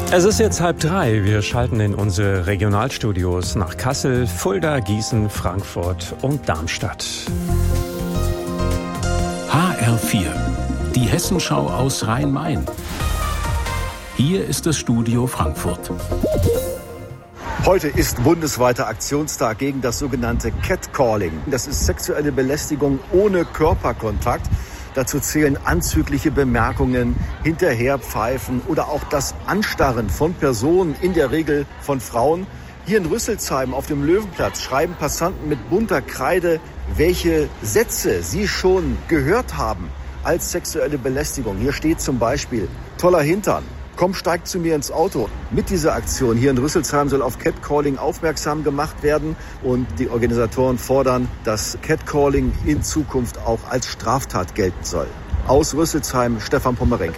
Es ist jetzt 2:30. Wir schalten in unsere Regionalstudios nach Kassel, Fulda, Gießen, Frankfurt und Darmstadt. HR4, die Hessenschau aus Rhein-Main. Hier ist das Studio Frankfurt. Heute ist bundesweiter Aktionstag gegen das sogenannte Catcalling. Das ist sexuelle Belästigung ohne Körperkontakt. Dazu zählen anzügliche Bemerkungen, Hinterherpfeifen oder auch das Anstarren von Personen, in der Regel von Frauen. Hier in Rüsselsheim auf dem Löwenplatz schreiben Passanten mit bunter Kreide, welche Sätze sie schon gehört haben als sexuelle Belästigung. Hier steht zum Beispiel: toller Hintern, komm, steig zu mir ins Auto. Mit dieser Aktion hier in Rüsselsheim soll auf Catcalling aufmerksam gemacht werden. Und die Organisatoren fordern, dass Catcalling in Zukunft auch als Straftat gelten soll. Aus Rüsselsheim, Stefan Pommerenke.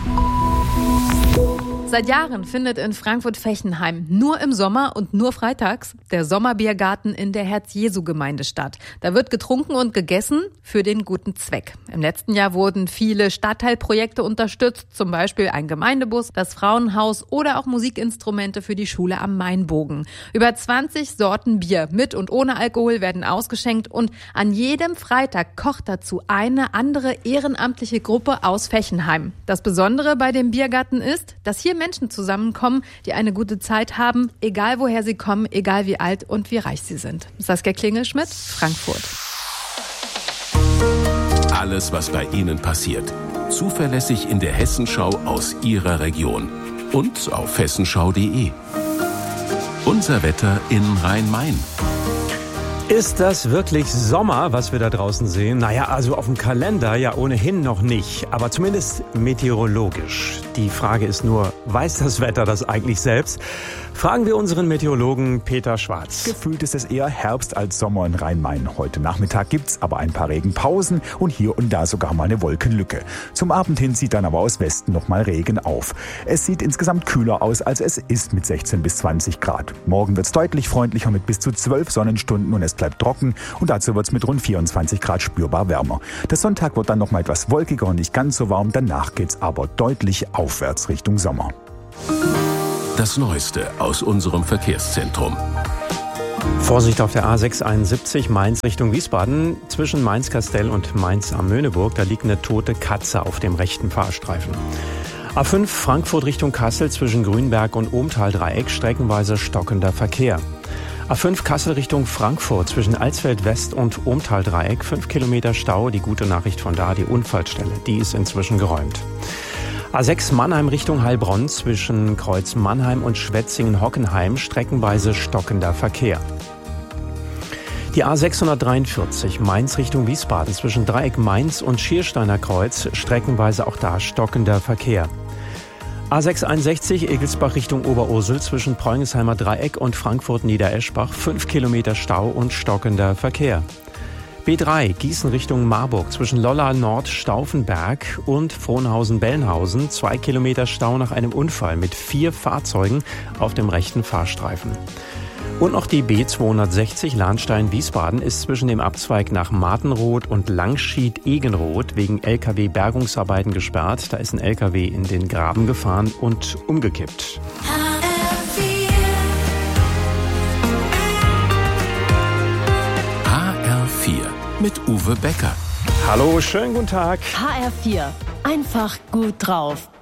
Seit Jahren findet in Frankfurt-Fechenheim nur im Sommer und nur freitags der Sommerbiergarten in der Herz-Jesu-Gemeinde statt. Da wird getrunken und gegessen für den guten Zweck. Im letzten Jahr wurden viele Stadtteilprojekte unterstützt, zum Beispiel ein Gemeindebus, das Frauenhaus oder auch Musikinstrumente für die Schule am Mainbogen. Über 20 Sorten Bier mit und ohne Alkohol werden ausgeschenkt und an jedem Freitag kocht dazu eine andere ehrenamtliche Gruppe aus Fechenheim. Das Besondere bei dem Biergarten ist, dass hier Menschen zusammenkommen, die eine gute Zeit haben, egal woher sie kommen, egal wie alt und wie reich sie sind. Saskia Klingelschmidt, Frankfurt. Alles, was bei Ihnen passiert, zuverlässig in der Hessenschau aus Ihrer Region und auf hessenschau.de. Unser Wetter in Rhein-Main. Ist das wirklich Sommer, was wir da draußen sehen? Naja, also auf dem Kalender ja ohnehin noch nicht, aber zumindest meteorologisch. Die Frage ist nur, weiß das Wetter das eigentlich selbst? Fragen wir unseren Meteorologen Peter Schwarz. Gefühlt ist es eher Herbst als Sommer in Rhein-Main. Heute Nachmittag gibt's aber ein paar Regenpausen und hier und da sogar mal eine Wolkenlücke. Zum Abend hin zieht dann aber aus Westen noch mal Regen auf. Es sieht insgesamt kühler aus, als es ist mit 16 bis 20 Grad. Morgen wird's deutlich freundlicher mit bis zu 12 Sonnenstunden und es bleibt trocken und dazu wird's mit rund 24 Grad spürbar wärmer. Der Sonntag wird dann noch mal etwas wolkiger und nicht ganz so warm. Danach geht's aber deutlich aufwärts Richtung Sommer. Das Neueste aus unserem Verkehrszentrum. Vorsicht auf der A671 Mainz Richtung Wiesbaden. Zwischen Mainz-Kastell und Mainz am Möhneburg, da liegt eine tote Katze auf dem rechten Fahrstreifen. A5 Frankfurt Richtung Kassel zwischen Grünberg und Ohmtal-Dreieck streckenweise stockender Verkehr. A5 Kassel Richtung Frankfurt zwischen Alsfeld West und Ohmtal-Dreieck 5 Kilometer Stau. Die gute Nachricht von da, die Unfallstelle, die ist inzwischen geräumt. A6 Mannheim Richtung Heilbronn zwischen Kreuz Mannheim und Schwetzingen-Hockenheim streckenweise stockender Verkehr. Die A643 Mainz Richtung Wiesbaden zwischen Dreieck Mainz und Schiersteiner Kreuz streckenweise auch da stockender Verkehr. A661 Egelsbach Richtung Oberursel zwischen Preungensheimer Dreieck und Frankfurt-Niedereschbach 5 Kilometer Stau und stockender Verkehr. B3 Gießen Richtung Marburg zwischen Lolla Nord Stauffenberg und Frohnhausen-Bellenhausen 2 Kilometer Stau nach einem Unfall mit 4 Fahrzeugen auf dem rechten Fahrstreifen. Und noch die B260 Lahnstein-Wiesbaden ist zwischen dem Abzweig nach Martenroth und Langschied-Egenroth wegen LKW-Bergungsarbeiten gesperrt. Da ist ein LKW in den Graben gefahren und umgekippt. Mit Uwe Becker. Hallo, schönen guten Tag. HR4, einfach gut drauf.